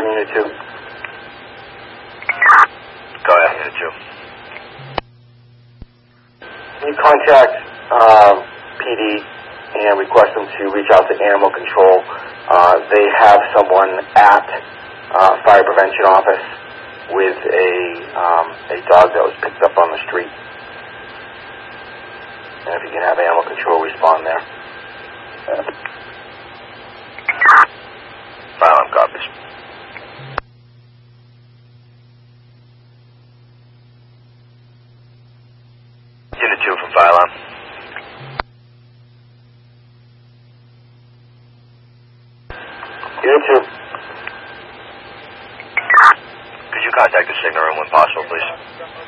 Unit 2. Go ahead, Unit 2. Can you contact PD and request them to reach out to Animal Control? They have someone at Fire Prevention Office with a dog that was picked up on the street. And if you can have Animal Control respond there. Violent copies. Unit 2 from Violent. Unit 2. Could you contact the signal room when possible, please?